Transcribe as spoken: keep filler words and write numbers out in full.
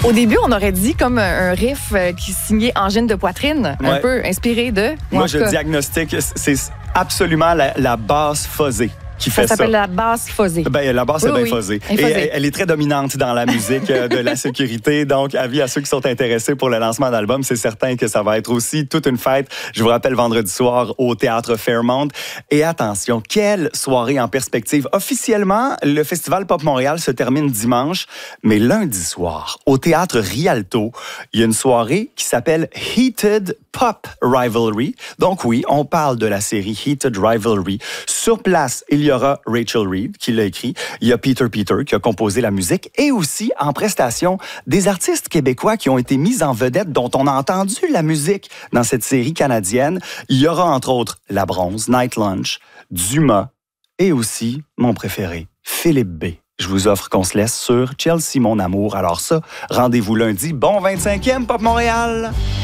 Au début, on aurait dit comme un riff qui signait Angine de poitrine, ouais. un peu inspiré de... Moi, je diagnostique, c'est absolument la, la basse fuzzée. Qui fait ça. Ça s'appelle la basse fuzzée. Ben, la basse oui, est bien oui. fuzzée. Et elle, elle est très dominante dans la musique de la sécurité. Donc, avis à ceux qui sont intéressés pour le lancement d'album, c'est certain que ça va être aussi toute une fête. Je vous rappelle, vendredi soir au Théâtre Fairmont. Et attention, quelle soirée en perspective. Officiellement, le Festival Pop Montréal se termine dimanche, mais lundi soir, au Théâtre Rialto, il y a une soirée qui s'appelle Heated Pop Rivalry. Donc oui, on parle de la série Heated Rivalry. Sur place, il y aura Rachel Reed qui l'a écrit. Il y a Peter Peter qui a composé la musique et aussi en prestation des artistes québécois qui ont été mis en vedette dont on a entendu la musique dans cette série canadienne. Il y aura entre autres La Bronze, Night Lunch, Dumas et aussi mon préféré, Philippe B. Je vous offre qu'on se laisse sur Chelsea Mon Amour. Alors ça, rendez-vous lundi. Bon vingt-cinquième Pop Montréal!